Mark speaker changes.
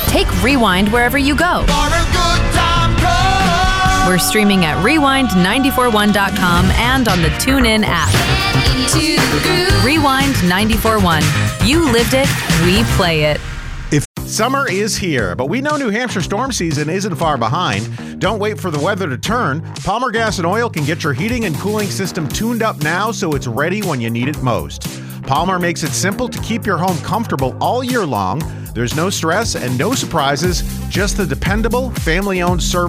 Speaker 1: Take Rewind wherever you go. We're streaming at rewind941.com and on the TuneIn app. Rewind 94.1. You lived it, we play it.
Speaker 2: Summer is here, but we know New Hampshire storm season isn't far behind. Don't wait for the weather to turn. Palmer Gas and Oil can get your heating and cooling system tuned up now so it's ready when you need it most. Palmer makes it simple to keep your home comfortable all year long. There's no stress and no surprises, just the dependable, family-owned service